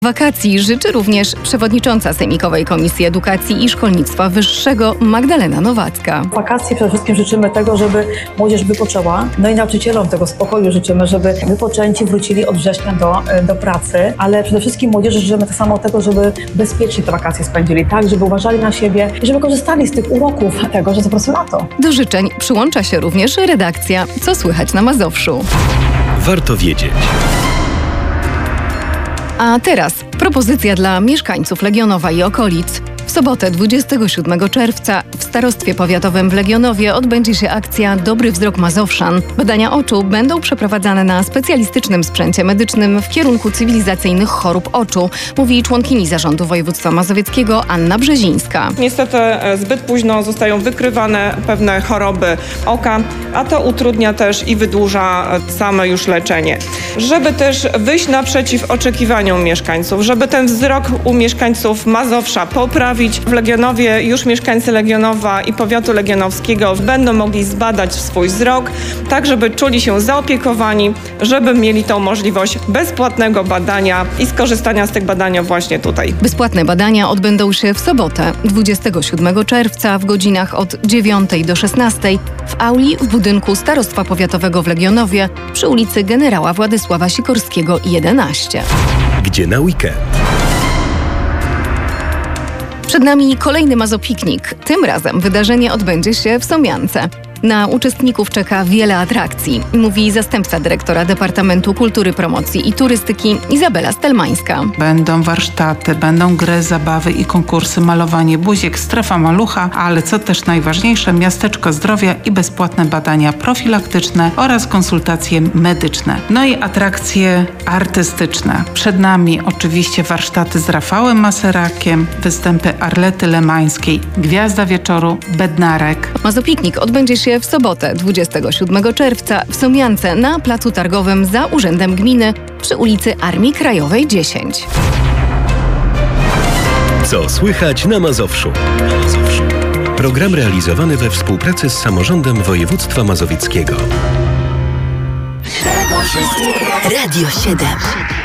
Wakacji życzy również przewodnicząca Sejmikowej Komisji Edukacji i Szkolnictwa Wyższego Magdalena Nowacka. Wakacji przede wszystkim życzymy tego, żeby młodzież wypoczęła. No i nauczycielom tego spokoju życzymy, żeby wypoczęci wrócili od września do pracy, ale przede wszystkim młodzieży życzymy tak samo tego, żeby bezpiecznie te wakacje spędzili, tak, żeby uważali na siebie i żeby korzystali z tych uroków tego, że to po prostu lato. Do życzeń przyłącza się również redakcja Co słychać na Mazowszu. Warto wiedzieć. A teraz propozycja dla mieszkańców Legionowa i okolic. W sobotę 27 czerwca w Starostwie Powiatowym w Legionowie odbędzie się akcja Dobry Wzrok Mazowszan. Badania oczu będą przeprowadzane na specjalistycznym sprzęcie medycznym w kierunku cywilizacyjnych chorób oczu, mówi członkini Zarządu Województwa Mazowieckiego Anna Brzezińska. Niestety zbyt późno zostają wykrywane pewne choroby oka, a to utrudnia też i wydłuża same już leczenie. Żeby też wyjść naprzeciw oczekiwaniom mieszkańców, żeby ten wzrok u mieszkańców Mazowsza poprawić, w Legionowie już mieszkańcy Legionowa i powiatu legionowskiego będą mogli zbadać swój wzrok, tak żeby czuli się zaopiekowani, żeby mieli tą możliwość bezpłatnego badania i skorzystania z tych badań właśnie tutaj. Bezpłatne badania odbędą się w sobotę 27 czerwca w godzinach od 9 do 16 w auli w budynku Starostwa Powiatowego w Legionowie przy ulicy Generała Władysława Sikorskiego 11. Gdzie na weekend? Przed nami kolejny Mazopiknik. Tym razem wydarzenie odbędzie się w Somiance. Na uczestników czeka wiele atrakcji, mówi zastępca dyrektora Departamentu Kultury, Promocji i Turystyki Izabela Stelmańska. Będą warsztaty, będą gry, zabawy i konkursy, malowanie buziek, strefa malucha, ale co też najważniejsze, miasteczko zdrowia i bezpłatne badania profilaktyczne oraz konsultacje medyczne. No i atrakcje artystyczne. Przed nami oczywiście warsztaty z Rafałem Maserakiem, występy Arlety Lemańskiej, Gwiazda Wieczoru, Bednarek. Mazopiknik odbędzie się w sobotę 27 czerwca w Somiance na Placu Targowym za Urzędem Gminy przy ulicy Armii Krajowej 10. Co słychać na Mazowszu? Program realizowany we współpracy z Samorządem Województwa Mazowieckiego. Radio 7.